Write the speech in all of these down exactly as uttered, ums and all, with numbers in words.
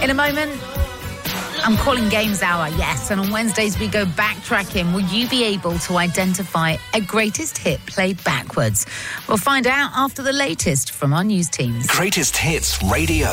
In a moment, I'm calling Games Hour, yes, and on Wednesdays we go backtracking. Will you be able to identify a greatest hit played backwards? We'll find out after the latest from our news teams. Greatest Hits Radio.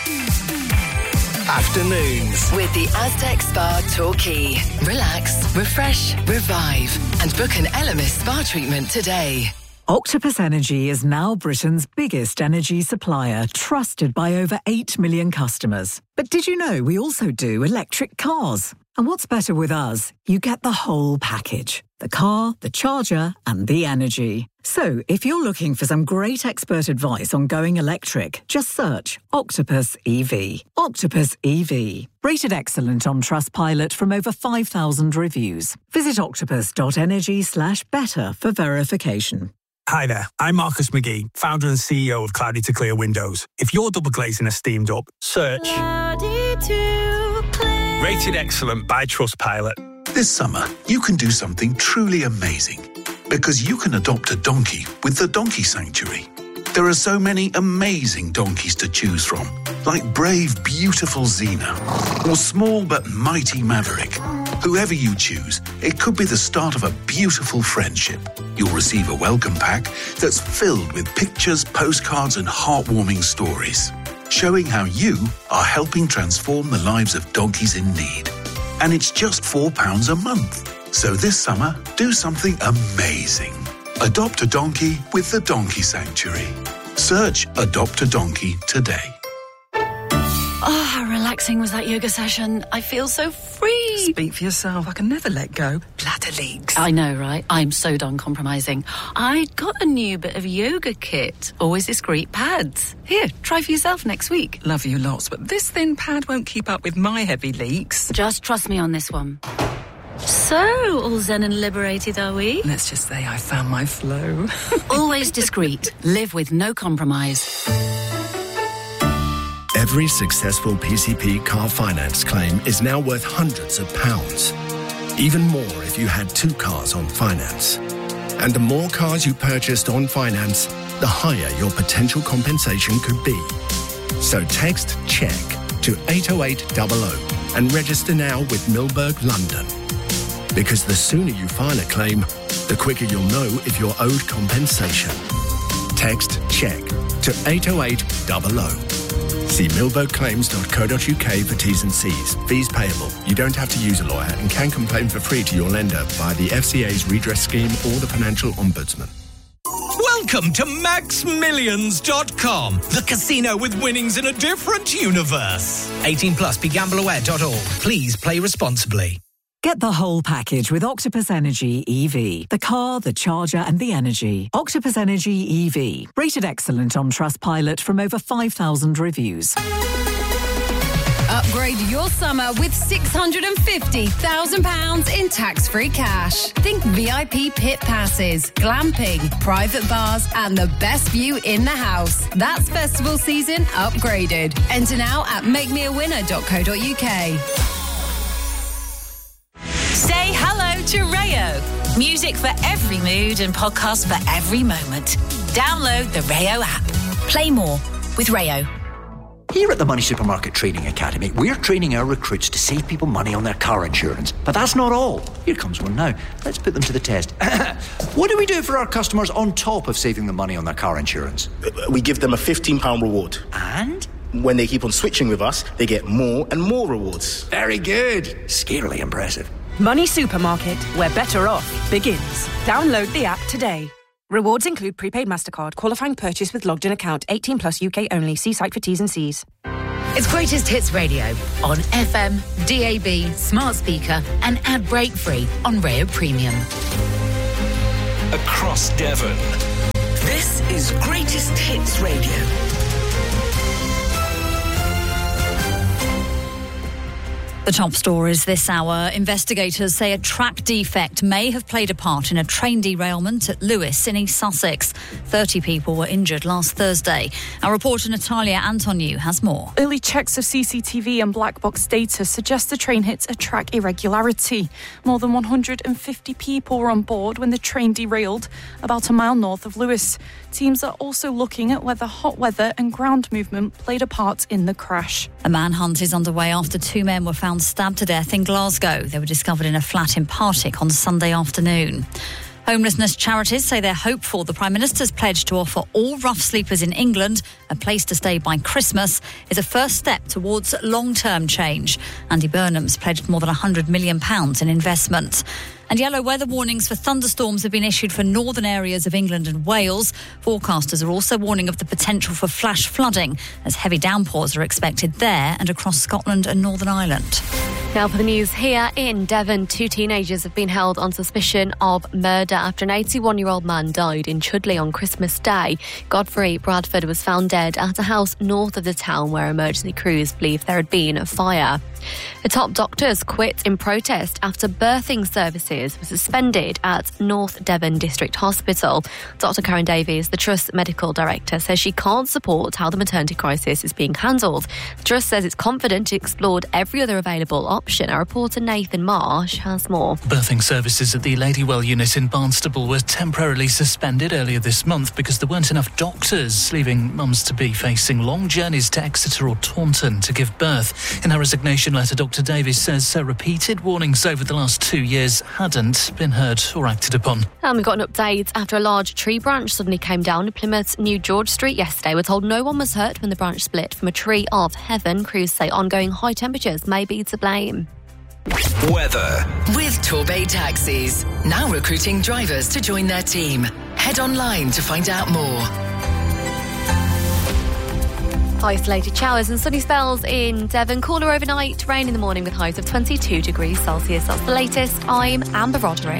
Afternoons. With the Aztec Spa Torquay. Relax, refresh, revive, and book an Elemis spa treatment today. Octopus Energy is now Britain's biggest energy supplier, trusted by over eight million customers. But did you know we also do electric cars? And what's better with us? You get the whole package. The car, the charger, and the energy. So, if you're looking for some great expert advice on going electric, just search Octopus E V. Octopus E V. Rated excellent on Trustpilot from over five thousand reviews. Visit octopus.energy slash better for verification. Hi there, I'm Marcus McGee, founder and C E O of Cloudy to Clear Windows. If you're double glazing a steamed up, search Cloudy to Clear. Rated excellent by Trustpilot. This summer, you can do something truly amazing because you can adopt a donkey with the Donkey Sanctuary. There are so many amazing donkeys to choose from, like brave, beautiful Xena or small but mighty Maverick. Whoever you choose, it could be the start of a beautiful friendship. You'll receive a welcome pack that's filled with pictures, postcards, and heartwarming stories, showing how you are helping transform the lives of donkeys in need. And it's just four pounds a month. So this summer, do something amazing. Adopt a donkey with the Donkey Sanctuary. Search Adopt a Donkey today. Oh, how relaxing was that yoga session. I feel so free. Speak for yourself. I can never let go. Bladder leaks. I know, right? I'm so done compromising. I got a new bit of yoga kit. Always discreet pads. Here, try for yourself next week. Love you lots, but this thin pad won't keep up with my heavy leaks. Just trust me on this one. So, all zen and liberated, are we? Let's just say I found my flow. Always discreet. Live with no compromise. Every successful P C P car finance claim is now worth hundreds of pounds. Even more if you had two cars on finance. And the more cars you purchased on finance, the higher your potential compensation could be. So text CHECK to eight oh eight hundred and register now with Milberg London. Because the sooner you file a claim, the quicker you'll know if you're owed compensation. Text CHECK to eight oh eight hundred. See milberg claims dot co dot uk for T's and C's. Fees payable. You don't have to use a lawyer and can complain for free to your lender via the F C A's redress scheme or the Financial Ombudsman. Welcome to max millions dot com, the casino with winnings in a different universe. eighteen plus, be gamble aware dot org. Please play responsibly. Get the whole package with Octopus Energy E V. The car, the charger, and the energy. Octopus Energy E V. Rated excellent on Trustpilot from over five thousand reviews. Upgrade your summer with six hundred fifty thousand pounds in tax-free cash. Think V I P pit passes, glamping, private bars, and the best view in the house. That's festival season upgraded. Enter now at make me a winner dot co dot uk. Say hello to Rayo. Music for every mood and podcasts for every moment. Download the Rayo app. Play more with Rayo. Here at the Money Supermarket Training Academy, we're training our recruits to save people money on their car insurance. But that's not all. Here comes one now. Let's put them to the test. What do we do for our customers on top of saving them money on their car insurance? We give them a fifteen pounds reward. And? When they keep on switching with us, they get more and more rewards. Very good. Scarily impressive. Money Supermarket, where better off begins. Download the app today. Rewards include prepaid MasterCard, qualifying purchase with logged in account, eighteen plus U K only. See site for T's and C's. It's Greatest Hits Radio on F M, D A B, smart speaker, and ad break free on Rayo Premium. Across Devon. This is Greatest Hits Radio. The top stories this hour. Investigators say a track defect may have played a part in a train derailment at Lewes in East Sussex. thirty people were injured last Thursday. Our reporter Natalia Antoniou has more. Early checks of C C T V and black box data suggest the train hit a track irregularity. More than one hundred fifty people were on board when the train derailed about a mile north of Lewes. Teams are also looking at whether hot weather and ground movement played a part in the crash. A manhunt is underway after two men were found stabbed to death in Glasgow. They were discovered in a flat in Partick on Sunday afternoon. Homelessness charities say they're hopeful the Prime Minister's pledge to offer all rough sleepers in England a place to stay by Christmas is a first step towards long-term change. Andy Burnham's pledged more than one hundred million pounds in investment. And yellow weather warnings for thunderstorms have been issued for northern areas of England and Wales. Forecasters are also warning of the potential for flash flooding as heavy downpours are expected there and across Scotland and Northern Ireland. Now for the news here in Devon, two teenagers have been held on suspicion of murder after an eighty-one-year-old man died in Chudley on Christmas Day. Godfrey Bradford was found dead at a house north of the town where emergency crews believe there had been a fire. The top doctors quit in protest after birthing services were suspended at North Devon District Hospital. Doctor Karen Davies, the Trust's medical director, says she can't support how the maternity crisis is being handled. The Trust says it's confident it explored every other available option. Our reporter Nathan Marsh has more. Birthing services at the Ladywell unit in Barnstaple were temporarily suspended earlier this month because there weren't enough doctors, leaving mums-to-be facing long journeys to Exeter or Taunton to give birth. In her resignation letter, Doctor Davies says uh, repeated warnings over the last two years hadn't been heard or acted upon. And we've got an update after a large tree branch suddenly came down at Plymouth's New George Street yesterday. We're told no one was hurt when the branch split from a tree of heaven. Crews say ongoing high temperatures may be to blame. Weather. With Torbay Taxis. Now recruiting drivers to join their team. Head online to find out more. Isolated showers and sunny spells in Devon. Cooler overnight, rain in the morning with highs of twenty-two degrees Celsius. That's the latest. I'm Amber Roderick.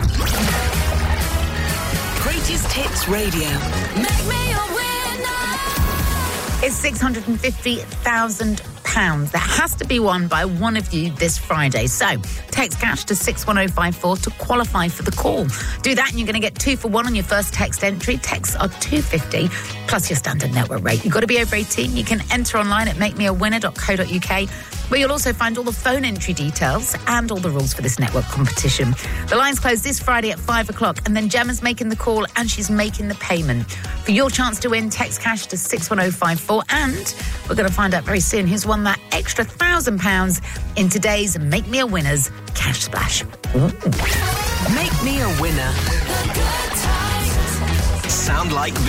Greatest Hits Radio. Make me a winner. It's six hundred fifty thousand pounds that has to be won by one of you this Friday. So text cash to six one oh five four to qualify for the call. Do that and you're going to get two for one on your first text entry. Texts are two fifty plus your standard network rate. You've got to be over eighteen. You can enter online at make me a winner dot co dot uk, where you'll also find all the phone entry details and all the rules for this network competition. The lines close this Friday at five o'clock, and then Gemma's making the call and she's making the payment. For your chance to win, text cash to six one oh five four, and we're going to find out very soon who's won that extra one thousand pounds in today's Make Me a Winner's Cash Splash. Ooh. Make me a winner. Sound like